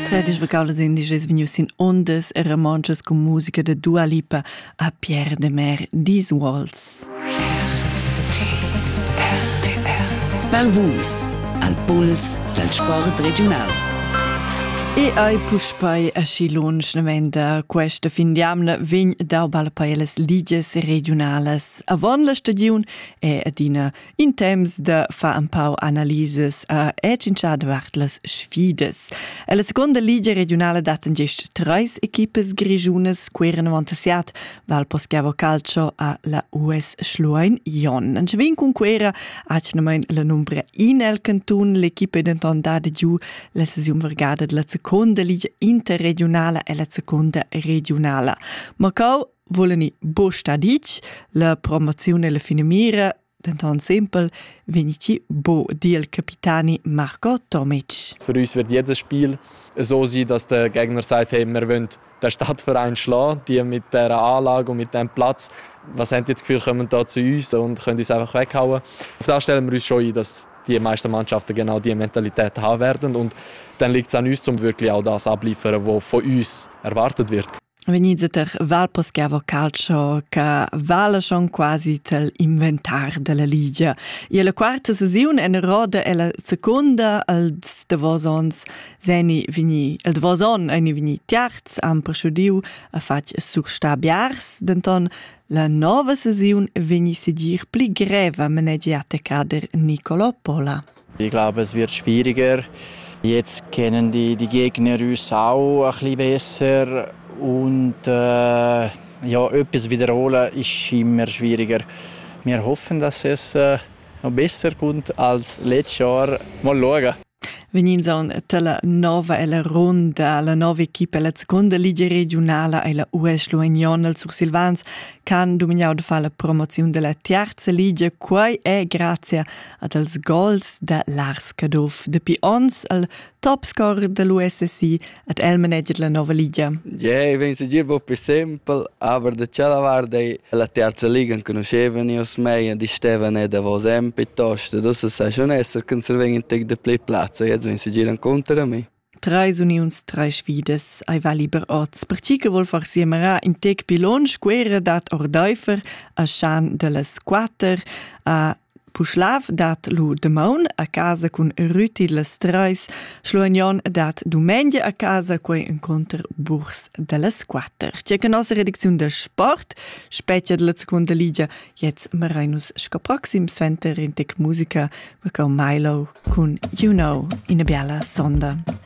Tredis vegaulas indiges vegnius in ondas e romances con musica de Dua Lipa a Pierre de Mer These Walls. Val Vus, al puls del sport regional. E ai puspai a Schilunsch navenda questa fin diamna vegn dau balapai las ligas regionalas. Avon la stagiun e adina in temps de fa un pau analises a cinciad vart las sfides. E la seconda liga regionale datan gest 3 equipes grigiunas queren avantasiat val poschiavo calcio a la US Schluein Jon. En svin con quera acnamain la numbre in el cantun l'equipe denton dada giù la sesiun vergada de la seconda liga interregionale e la seconda regionale. Ma cau voleni bo stadic, la promozione e la finamira, denton simpel, venici bo, di il capitani Marco Tomic. Für uns wird jedes Spiel so sein, dass der Gegner sagt, hey, wir wollen den Stadtverein schlagen, die mit dieser Anlage und mit diesem Platz. Was haben die das Gefühl, kommen da zu uns und können uns einfach weghauen? Auf das stellen wir uns schon ein, dass die meisten Mannschaften genau diese Mentalität haben werden. Und dann liegt es an uns, um wirklich auch das abliefern, was von uns erwartet wird. Venizia Val Poschiavo Calcio che vale schon quasi l'inventar della Liga. E la quarta sessione è roda e la seconda als de Vosons seni vini el de Voson eni vini tiarts am preschudiu a fac surstabiars denton la nova sessione vini sigir pli greva maneggiate cader Nicolo Pola. Ich glaube, es wird schwieriger. Jetzt kennen die Gegner uns auch ein bisschen besser. Und etwas wiederholen ist immer schwieriger. Wir hoffen, dass es noch besser kommt als letztes Jahr. Mal schauen. Veninson la nova e la ronda, la nova equipa e la seconda liga regionale e la US Schluein sur Silvans can dominau de fa la promozione della terza liga, quai è grazie ad als goals da Lars Kadov. De Pions al top scorer dell'USSI ad el manager la nova liga. Ja, wenn sie dir po più semple, aber de cella varde la terza liga non conoscevano os mei, di Stefano da Vosem piuttosto, das sa schon esser conserving tec de play platz. Wenn sie giran contra me. 3 unions, 3 sfides, ai va liber oz. Per ci che vol far siemera in tec pilonsch, quera dat ordeufer a Schan de las 4, a Puschlav dat lu demaun a casa con Rüti de las 3, Schluagnon dat dumengia a casa quei incontr Burs de las 4. C'è che nostra redaczione de sport, specie de la seconda liga, jetzt Marinus Scoproxim Sventer in tec musica, con Milo con You Know in a bella sonda.